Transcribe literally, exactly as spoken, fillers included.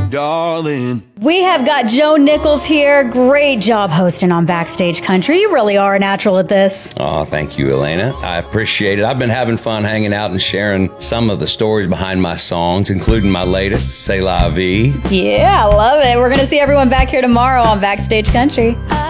darling. We have got Joe Nichols here. Great job hosting on Backstage Country. You really are a natural at this. Oh, thank you, Elena. I appreciate it. I've been having fun hanging out and sharing some of the stories behind my songs, including my latest, C'est La Vie. Yeah, I love it. We're going to see everyone back here tomorrow on Backstage Country.